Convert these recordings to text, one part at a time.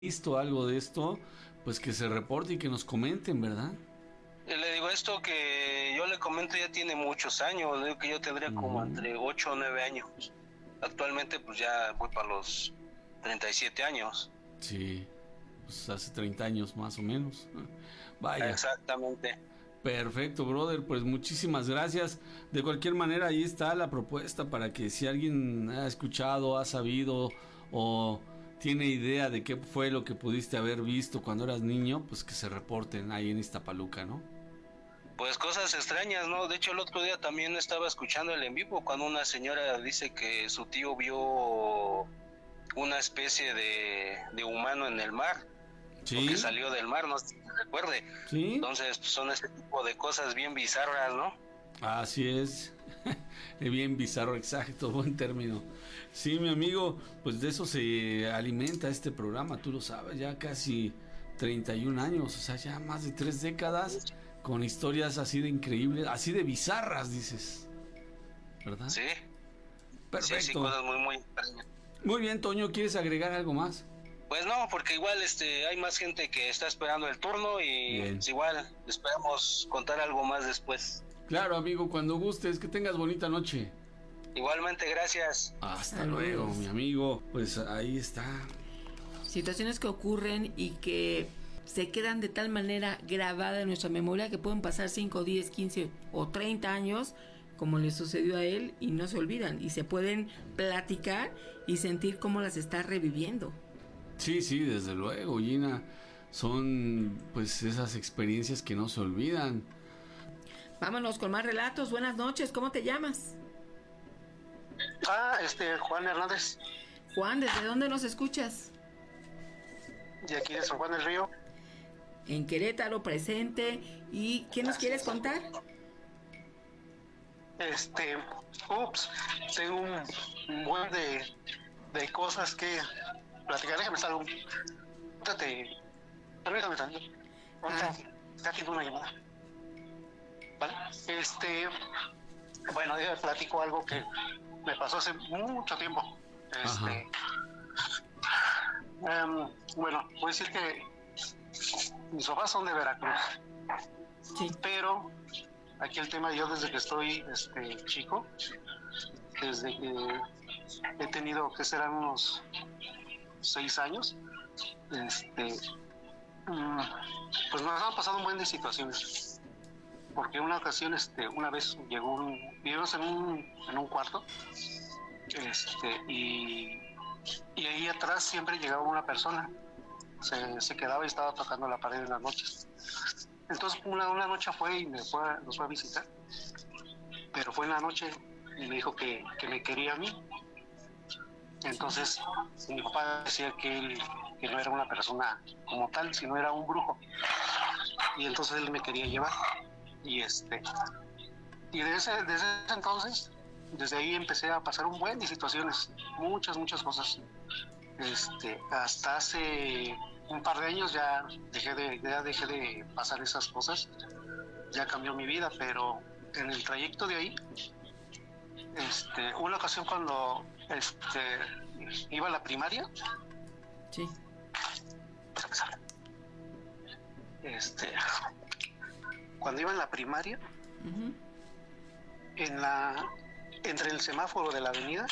visto algo de esto, pues que se reporte y que nos comenten, ¿verdad? Le digo esto que yo le comento ya tiene muchos años, le digo que yo tendría como Mm, entre 8 o 9 años. Actualmente pues ya voy para los 37 años. sí, pues hace 30 años más o menos. Vaya, Exactamente. perfecto, brother, pues muchísimas gracias. De cualquier manera, ahí está la propuesta para que si alguien ha escuchado, ha sabido o tiene idea de qué fue lo que pudiste haber visto cuando eras niño, pues que se reporten ahí en Iztapaluca, ¿no? Pues cosas extrañas, ¿no? De hecho el otro día también estaba escuchando el en vivo cuando una señora dice que su tío vio una especie de humano en el mar, o que Sí, salió del mar, no sé si recuerde. sí, Entonces pues, son ese tipo de cosas bien bizarras, ¿no? así es. Bien bizarro, exacto, buen término. Sí, mi amigo, pues de eso se alimenta este programa, tú lo sabes, ya casi 31 años, o sea, ya más de 3 décadas con historias así de increíbles, así de bizarras, dices, ¿verdad? Sí, sí, Perfecto. cosas muy, muy extrañas. Muy bien, Toño, ¿quieres agregar algo más? Pues no, porque igual hay más gente que está esperando el turno y Bien. pues igual esperamos contar algo más después. Claro, amigo, cuando gustes, que tengas bonita noche. Igualmente, gracias. Hasta luego, mi Saludos. amigo. Pues ahí está. Situaciones que ocurren y que se quedan de tal manera grabadas en nuestra memoria que pueden pasar 5, 10, 15 o 30 años, como le sucedió a él, y no se olvidan. Y se pueden platicar y sentir cómo las está reviviendo. Sí, sí, desde luego, Gina. Son pues esas experiencias que no se olvidan. Vámonos con más relatos. Buenas noches. ¿Cómo te llamas? Juan Hernández, Juan, ¿desde dónde nos escuchas? de aquí de San Juan del Río. En Querétaro, presente. ¿Y qué nos quieres contar? Este, ups, tengo un buen de cosas que platicar. Déjame salgo. Ahorita permítame tantito. Ahorita Ah, está haciendo una llamada. ¿Vale? Bueno, déjame platico algo que me pasó hace mucho tiempo. Ajá. Bueno, voy a decir que mis papás son de Veracruz, sí. pero aquí el tema, yo desde que estoy chico, desde que he tenido que serán unos 6 años, este, pues nos han pasado un buen de situaciones. Porque una ocasión, una vez vivimos en un cuarto, y ahí atrás siempre llegaba una persona, se quedaba y estaba tocando la pared en las noches. Entonces una noche fue y nos fue a visitar, pero fue en la noche y me dijo que me quería a mí. Entonces mi papá decía que no era una persona como tal, sino era un brujo. Y entonces él me quería llevar. Y desde ese entonces, desde ahí empecé a pasar un buen de situaciones, muchas cosas. Hasta hace un par de años ya dejé de pasar esas cosas, ya cambió mi vida, pero en el trayecto de ahí, una ocasión cuando iba a la primaria, Sí. este, cuando iba en la primaria, Uh-huh. entre el semáforo de la avenida,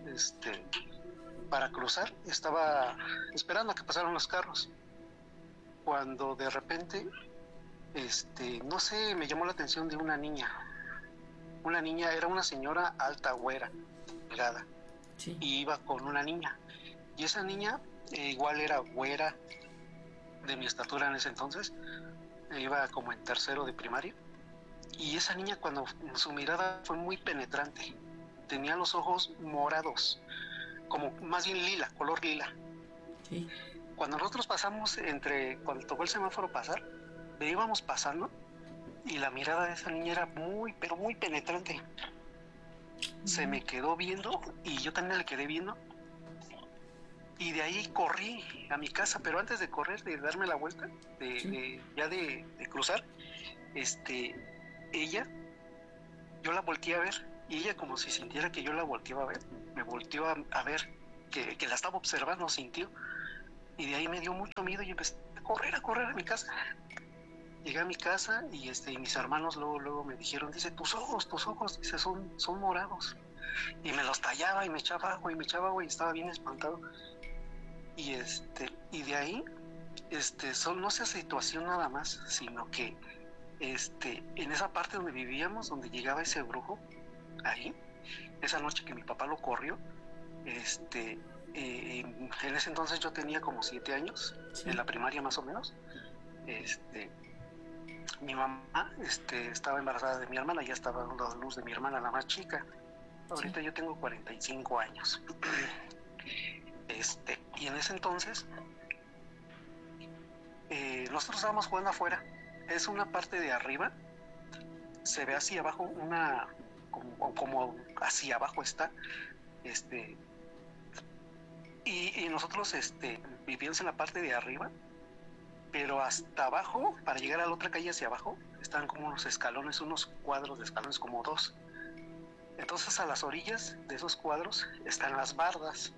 para cruzar, estaba esperando a que pasaran los carros, cuando de repente, no sé, me llamó la atención de una niña, era una señora alta, güera, delgada, Sí. y iba con una niña, y esa niña igual era güera, de mi estatura en ese entonces, iba como en tercero de primaria. Y esa niña, cuando su mirada fue muy penetrante, tenía los ojos morados, como más bien lila, color lila. Sí. Cuando nosotros cuando tocó el semáforo pasar, íbamos pasando y la mirada de esa niña era muy, pero muy penetrante. Se me quedó viendo y yo también le quedé viendo. Y de ahí corrí a mi casa, pero antes de correr, de darme la vuelta, de cruzar, ella, yo la volteé a ver y ella, como si sintiera que yo la volteaba a ver, me volteó a ver que la estaba observando, sintió, Y de ahí me dio mucho miedo y empecé a correr a mi casa. Llegué a mi casa y y mis hermanos luego me dijeron, dice, tus ojos, dice, son morados. Y me los tallaba y me echaba agua y estaba bien espantado. Y y de ahí, no esa situación nada más, sino que en esa parte donde vivíamos, donde llegaba ese brujo, ahí, esa noche que mi papá lo corrió, en ese entonces yo tenía como 7 años, Sí. en la primaria más o menos. Mi mamá estaba embarazada de mi hermana, ya estaba dando a luz de mi hermana, la más chica. Ahorita yo tengo 45 años. Y en ese entonces nosotros estábamos jugando afuera. Es una parte de arriba, se ve hacia abajo, como hacia abajo está, y nosotros vivíamos en la parte de arriba, pero hasta abajo, para llegar a la otra calle hacia abajo, están como unos escalones, unos cuadros de escalones, como 2. Entonces a las orillas de esos cuadros están las bardas,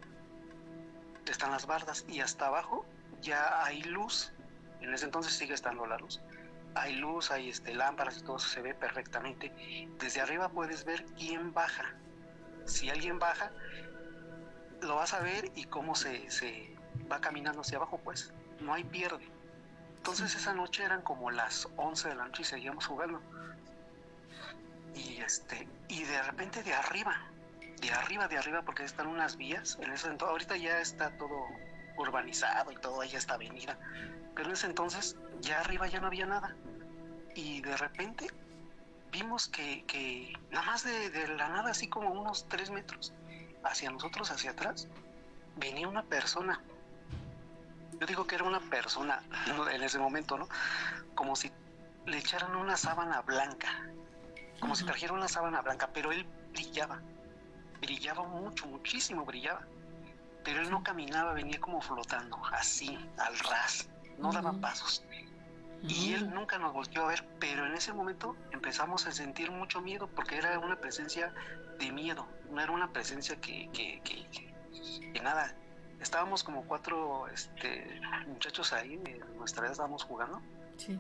y hasta abajo ya hay luz. En ese entonces sigue estando la luz. Hay luz, hay lámparas y todo eso se ve perfectamente. Desde arriba puedes ver quién baja. Si alguien baja, lo vas a ver, y cómo se va caminando hacia abajo, pues no hay pierde. Entonces esa noche eran como las 11 de la noche y seguíamos jugando. Y de repente de arriba, porque están unas vías. Ahorita ya está todo urbanizado y todo, ya está avenida. Pero en ese entonces ya arriba ya no había nada. Y de repente vimos que nada más de la nada, así como unos 3 metros hacia nosotros, hacia atrás, venía una persona. Yo digo que era una persona en ese momento, ¿no? Como si le echaran una sábana blanca, como si trajera una sábana blanca, pero él brillaba mucho, muchísimo brillaba, pero él no caminaba, venía como flotando, así, al ras, no daba pasos. Y él nunca nos volvió a ver, pero en ese momento empezamos a sentir mucho miedo, porque era una presencia de miedo, no era una presencia que nada. Estábamos como 4 muchachos ahí, de nuestra edad, estábamos jugando. Sí.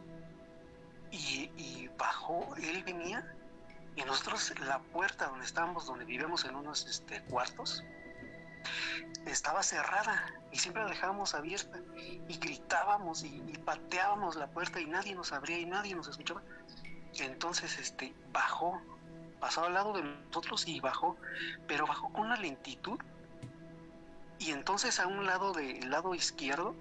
Y bajó, él venía, y nosotros, la puerta donde estábamos, donde vivíamos en unos cuartos, estaba cerrada, y siempre la dejábamos abierta, y gritábamos y pateábamos la puerta, y nadie nos abría y nadie nos escuchaba. Entonces bajó, pasó al lado de nosotros y bajó, pero bajó con una lentitud. Y entonces a un lado del lado izquierdo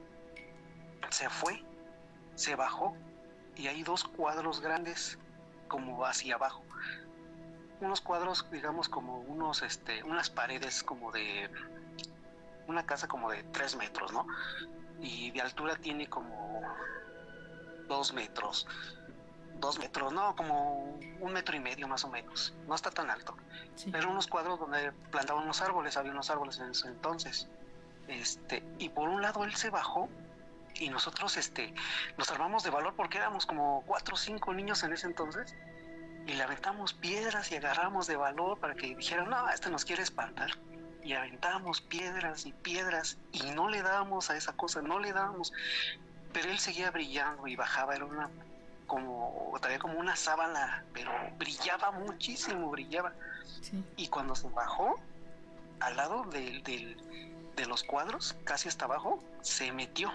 se bajó, y hay 2 cuadros grandes como hacia abajo. Unos cuadros, digamos, como unas paredes como de una casa como de 3 metros, ¿no? Y de altura tiene como 2 metros. 2 metros, no, como 1,5 metros más o menos. No está tan alto. Sí. Pero unos cuadros donde plantaban unos árboles, había unos árboles en ese entonces. Y por un lado él se bajó, y nosotros nos armamos de valor, porque éramos como 4 o 5 niños en ese entonces, y le aventamos piedras y agarramos de valor para que dijeran, no, nos quiere espantar. Y aventamos piedras y no le dábamos a esa cosa, pero él seguía brillando y bajaba, era traía como una sábana, pero brillaba muchísimo, brillaba. Sí. Y cuando se bajó al lado de los cuadros, casi hasta abajo, se metió.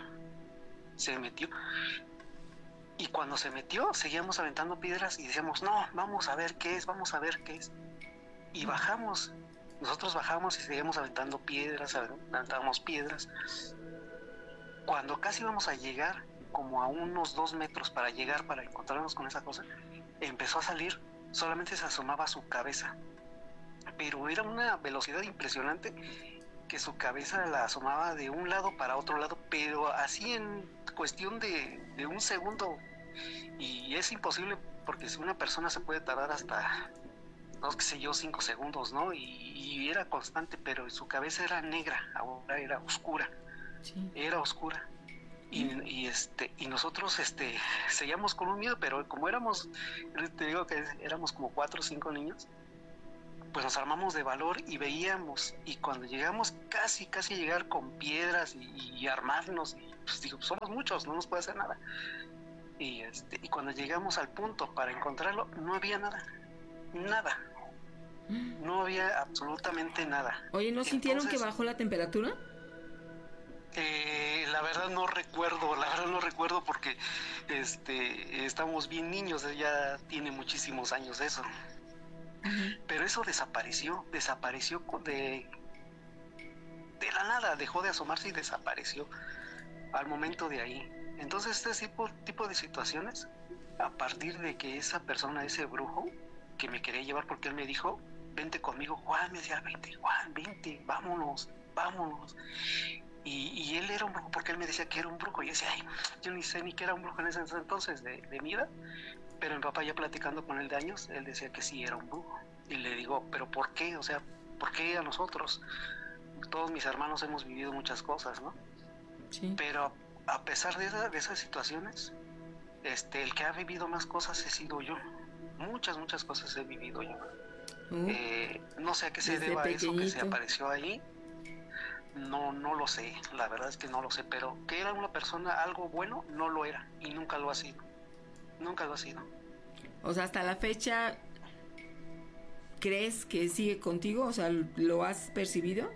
Y cuando se metió, seguíamos aventando piedras y decíamos, no, vamos a ver qué es. Y bajamos, nosotros bajamos y seguíamos aventando piedras, aventábamos piedras. Cuando casi íbamos a llegar como a unos 2 metros para encontrarnos con esa cosa, empezó a salir, solamente se asomaba su cabeza, pero era una velocidad impresionante, que su cabeza la asomaba de un lado para otro lado, pero así en cuestión de un segundo. Y es imposible, porque si una persona se puede tardar hasta, no sé yo, 5 segundos, ¿no? Y era constante, pero su cabeza era negra, ahora era oscura. Sí. Era oscura. Y nosotros seguíamos con un miedo, pero como te digo que éramos como 4 o 5 niños, pues nos armamos de valor y veíamos, y cuando llegamos casi llegar con piedras y armarnos, y pues digo, somos muchos, no nos puede hacer nada. Y cuando llegamos al punto para encontrarlo, no había nada, no había absolutamente nada. Oye, ¿no sintieron que bajó la temperatura? La verdad no recuerdo porque estamos bien niños, ya tiene muchísimos años eso. Pero eso desapareció de la nada, dejó de asomarse y desapareció al momento de ahí. Entonces este tipo de situaciones, a partir de que esa persona, ese brujo que me quería llevar, porque él me dijo, vente conmigo, Juan, me decía, vente, Juan, vente, vámonos. Y él era un brujo porque él me decía que era un brujo. Y yo decía, ay, yo ni sé ni que era un brujo en ese entonces de mi edad. Pero mi papá, ya platicando con él de años, él decía que sí era un brujo. Y le digo, ¿pero por qué? O sea, ¿por qué a nosotros? Todos mis hermanos hemos vivido muchas cosas, ¿no? Sí. Pero a pesar de esas situaciones, el que ha vivido más cosas he sido yo. Muchas cosas he vivido yo. No sé a qué se deba eso que se apareció ahí. No lo sé, la verdad es que no lo sé, pero que era una persona algo bueno, no lo era y nunca lo ha sido. O sea, hasta la fecha, ¿crees que sigue contigo? O sea, ¿lo has percibido?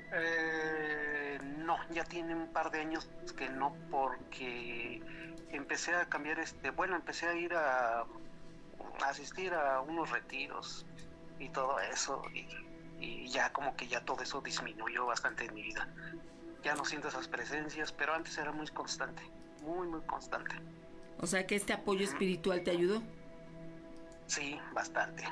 No, ya tiene un par de años que no, porque empecé a cambiar, empecé a ir a asistir a unos retiros y todo eso, y ya como que ya todo eso disminuyó bastante en mi vida. Ya no siento esas presencias, pero antes era muy constante, muy constante. O sea, que este apoyo espiritual te ayudó. Sí, bastante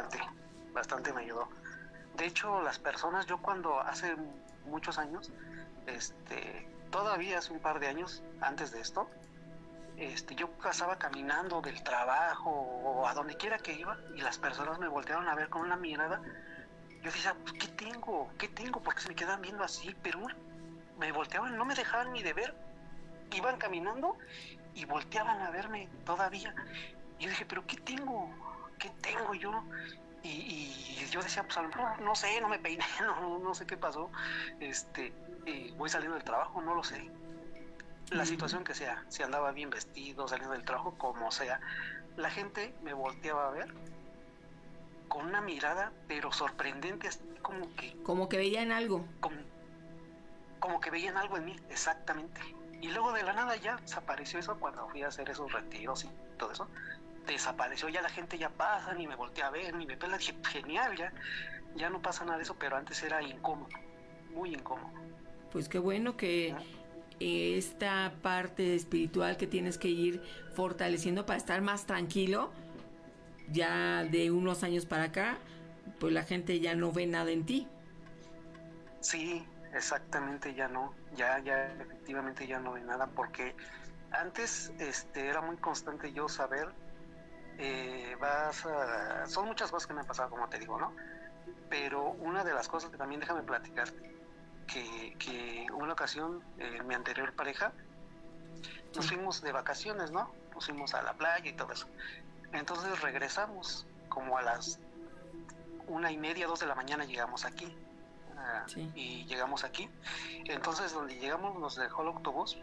me ayudó. De hecho, las personas, yo cuando hace muchos años, todavía hace un par de años antes de esto, yo pasaba caminando del trabajo o a donde quiera que iba, y las personas me voltearon a ver con una mirada. Yo decía, pues, ¿qué tengo? Porque se me quedaban viendo así, pero me volteaban, no me dejaban ni de ver. Iban caminando y volteaban a verme todavía. Y yo dije, ¿pero qué tengo? ¿Qué tengo yo? Y yo decía, pues a lo mejor, no sé, no me peiné, no sé qué pasó. Voy saliendo del trabajo, no lo sé. La situación que sea, si andaba bien vestido, saliendo del trabajo, como sea, la gente me volteaba a ver con una mirada, pero sorprendente, así como que veían algo. Como que veían algo en mí, exactamente. Y luego de la nada ya desapareció eso cuando fui a hacer esos retiros y todo eso. Desapareció, ya la gente ya pasa, ni me voltea a ver, ni me pela. Dije, genial, ya no pasa nada de eso, pero antes era incómodo, muy incómodo. Pues qué bueno que esta parte espiritual que tienes que ir fortaleciendo para estar más tranquilo, ya de unos años para acá, pues la gente ya no ve nada en ti. Sí, exactamente, ya no, ya efectivamente ya no ve nada, porque antes era muy constante yo saber, son muchas cosas que me han pasado, como te digo, ¿no? Pero una de las cosas que también, déjame platicarte, que una ocasión, mi anterior pareja, nos fuimos de vacaciones, ¿no? Nos fuimos a la playa y todo eso. Entonces regresamos como a las 1:30, 2 de la mañana llegamos aquí. Sí. Y llegamos aquí. Entonces donde llegamos nos dejó el autobús.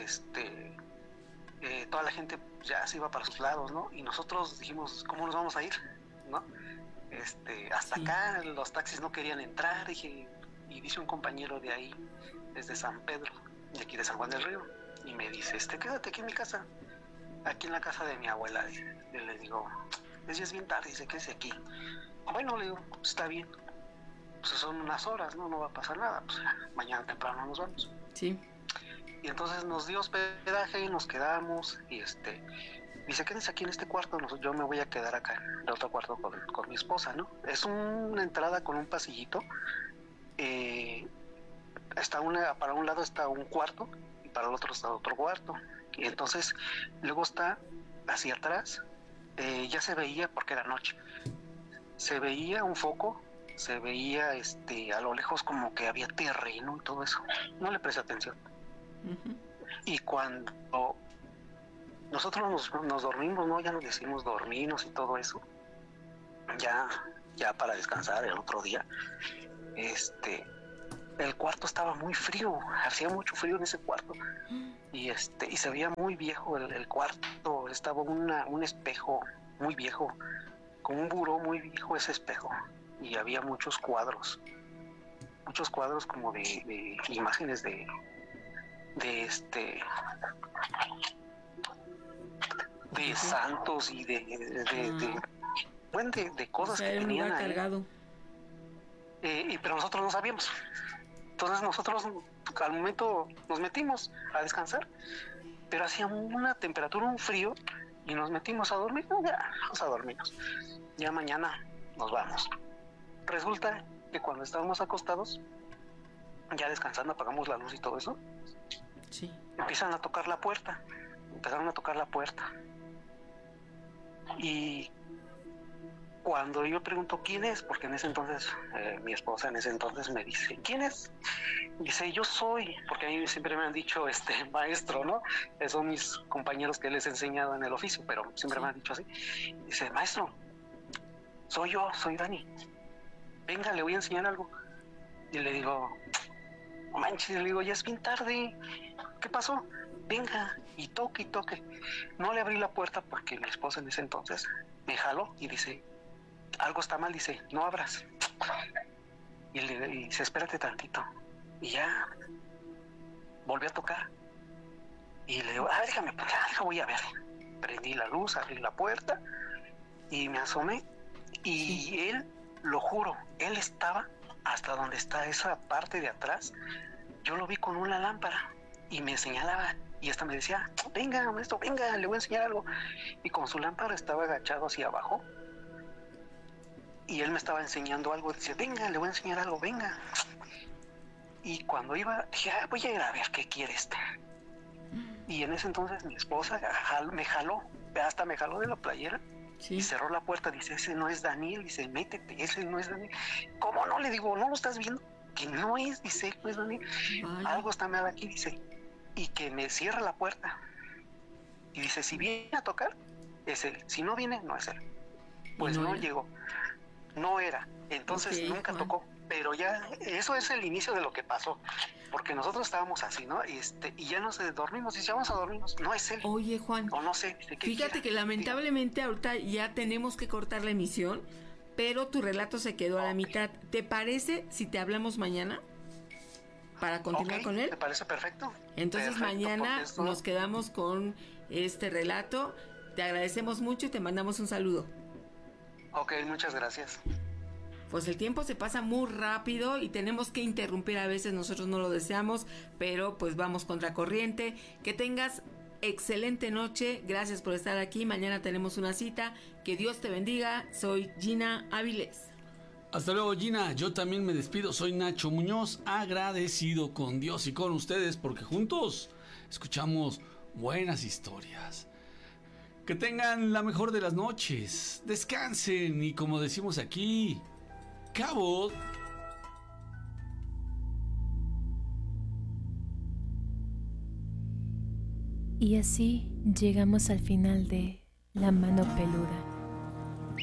Toda la gente ya se iba para sus lados, ¿no? Y nosotros dijimos, ¿cómo nos vamos a ir? ¿No? Hasta acá los taxis no querían entrar. Y dice un compañero de ahí, desde San Pedro, de aquí de San Juan del Río, y me dice, quédate aquí en mi casa, aquí en la casa de mi abuela. Y le digo, es bien tarde, dice, quédese aquí. Bueno, le digo, está bien, pues son unas horas, no va a pasar nada, pues mañana temprano nos vamos. Sí. Y entonces nos dio hospedaje y nos quedamos, y dice, quédense aquí en este cuarto, yo me voy a quedar acá en el otro cuarto con mi esposa, ¿no? Es una entrada con un pasillito. Para un lado está un cuarto y para el otro está otro cuarto, y entonces luego está hacia atrás, ya se veía, porque era noche, se veía un foco, se veía a lo lejos como que había terreno y todo eso, no le presté atención. Uh-huh. Y cuando nosotros nos dormimos, ¿no? Ya nos decidimos dormirnos y todo eso, ya ya para descansar el otro día, el cuarto estaba muy frío, hacía mucho frío en ese cuarto, y se veía muy viejo el cuarto, estaba un espejo muy viejo, con un buró muy viejo ese espejo, y había muchos cuadros como de imágenes de santos y de cosas, o sea, que tenían ahí. Cargado. Pero nosotros no sabíamos. Entonces nosotros al momento nos metimos a descansar, pero hacía una temperatura, un frío, y nos metimos a dormir. Ya, vamos a dormirnos. Ya mañana nos vamos. Resulta que cuando estábamos acostados, ya descansando, apagamos la luz y todo eso. Sí. Empezaron a tocar la puerta. Y cuando yo pregunto quién es, porque en ese entonces, mi esposa en ese entonces me dice, ¿quién es? Dice, yo soy, porque a mí siempre me han dicho maestro, ¿no? Son mis compañeros que les he enseñado en el oficio, pero siempre me han dicho así. Dice, maestro, soy yo, soy Dani. Venga, le voy a enseñar algo. Y le digo, no manches, le digo, ya es bien tarde. ¿Qué pasó? Venga, y toque. No le abrí la puerta porque mi esposa en ese entonces me jaló y dice, algo está mal, dice, no abras. Y dice, espérate tantito. Y ya volví a tocar. Y le digo, déjame, voy a ver. Prendí la luz, abrí la puerta y me asomé. Y él, lo juro, él estaba hasta donde está esa parte de atrás. Yo lo vi con una lámpara y me señalaba. Y esta me decía, venga, maestro, venga, le voy a enseñar algo. Y con su lámpara estaba agachado hacia abajo. Y él me estaba enseñando algo. Decía, venga, le voy a enseñar algo, venga. Y cuando iba, dije, voy a ir a ver qué quiere Y en ese entonces mi esposa me jaló de la playera. Sí. Y cerró la puerta. Dice, ese no es Daniel. Dice, métete, ese no es Daniel. ¿Cómo no? Le digo, ¿no lo estás viendo? Que no es, dice, no es Daniel. Vale. Algo está mal aquí, dice. Y que me cierra la puerta. Y dice, si viene a tocar, es él. Si no viene, no es él. Pues no llegó. No era. Entonces nunca tocó. Pero ya, eso es el inicio de lo que pasó. Porque nosotros estábamos así, ¿no? Y ya nos dormimos. Y ya vamos a dormirnos. No es él. Oye, Juan. O no sé. Fíjate que lamentablemente ahorita ya tenemos que cortar la emisión. Pero tu relato se quedó a la mitad. ¿Te parece si te hablamos mañana? Para continuar con él. Me parece perfecto. Entonces mañana nos quedamos con este relato. Te agradecemos mucho y te mandamos un saludo. Ok, muchas gracias. Pues el tiempo se pasa muy rápido y tenemos que interrumpir a veces, nosotros no lo deseamos, pero pues vamos contracorriente. Que tengas excelente noche, gracias por estar aquí, mañana tenemos una cita, que Dios te bendiga, soy Gina Áviles. Hasta luego, Gina. Yo también me despido. Soy Nacho Muñoz, agradecido con Dios y con ustedes porque juntos escuchamos buenas historias. Que tengan la mejor de las noches. Descansen y como decimos aquí, ¡cabo! Y así llegamos al final de La Mano Peluda.